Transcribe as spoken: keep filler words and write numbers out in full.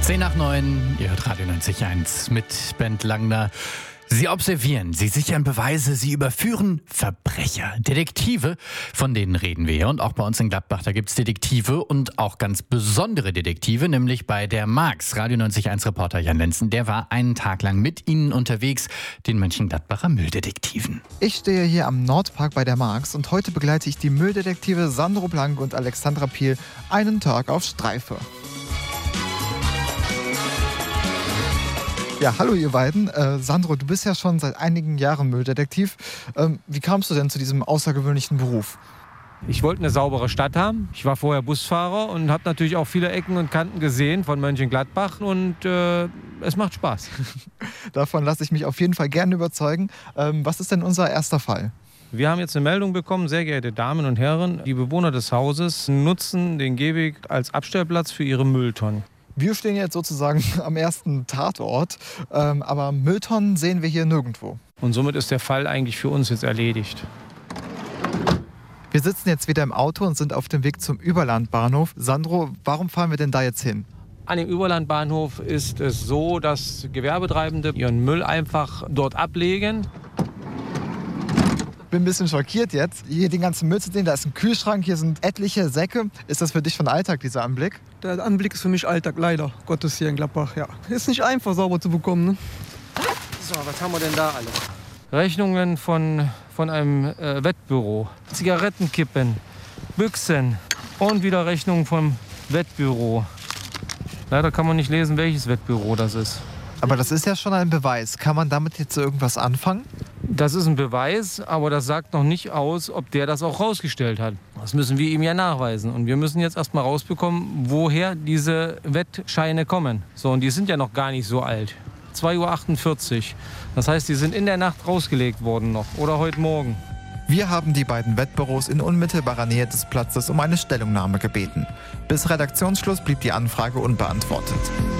zehn nach neun, ihr hört Radio neunzig Komma eins mit Bent Langner. Sie observieren, sie sichern Beweise, sie überführen Verbrecher. Detektive, von denen reden wir hier. Und auch bei uns in Gladbach, da gibt es Detektive und auch ganz besondere Detektive, nämlich bei der Marx. Radio neunzig Komma eins Reporter Jan Lenzen, der war einen Tag lang mit Ihnen unterwegs, den Mönchengladbacher Mülldetektiven. Ich stehe hier am Nordpark bei der Marx und heute begleite ich die Mülldetektive Sandro Blank und Alexandra Piel einen Tag auf Streife. Ja, hallo ihr beiden. Äh, Sandro, du bist ja schon seit einigen Jahren Mülldetektiv. Ähm, wie kamst du denn zu diesem außergewöhnlichen Beruf? Ich wollte eine saubere Stadt haben. Ich war vorher Busfahrer und habe natürlich auch viele Ecken und Kanten gesehen von Mönchengladbach und äh, es macht Spaß. Davon lasse ich mich auf jeden Fall gerne überzeugen. Ähm, was ist denn unser erster Fall? Wir haben jetzt eine Meldung bekommen, sehr geehrte Damen und Herren, die Bewohner des Hauses nutzen den Gehweg als Abstellplatz für ihre Mülltonnen. Wir stehen jetzt sozusagen am ersten Tatort, ähm, aber Mülltonnen sehen wir hier nirgendwo. Und somit ist der Fall eigentlich für uns jetzt erledigt. Wir sitzen jetzt wieder im Auto und sind auf dem Weg zum Überlandbahnhof. Sandro, warum fahren wir denn da jetzt hin? An dem Überlandbahnhof ist es so, dass Gewerbetreibende ihren Müll einfach dort ablegen. Ich bin ein bisschen schockiert jetzt, hier den ganzen Müll zu sehen. Da ist ein Kühlschrank, hier sind etliche Säcke. Ist das für dich von Alltag, dieser Anblick? Der Anblick ist für mich Alltag, leider Gottes hier in Gladbach. Ja. Ist nicht einfach sauber zu bekommen. Ne? So, was haben wir denn da alles? Rechnungen von, von einem äh, Wettbüro, Zigarettenkippen, Büchsen und wieder Rechnungen vom Wettbüro. Leider kann man nicht lesen, welches Wettbüro das ist. Aber das ist ja schon ein Beweis. Kann man damit jetzt irgendwas anfangen? Das ist ein Beweis, aber das sagt noch nicht aus, ob der das auch rausgestellt hat. Das müssen wir ihm ja nachweisen. Und wir müssen jetzt erst mal rausbekommen, woher diese Wettscheine kommen. So, und die sind ja noch gar nicht so alt. zwei Uhr achtundvierzig. Das heißt, die sind in der Nacht rausgelegt worden noch. Oder heute Morgen. Wir haben die beiden Wettbüros in unmittelbarer Nähe des Platzes um eine Stellungnahme gebeten. Bis Redaktionsschluss blieb die Anfrage unbeantwortet.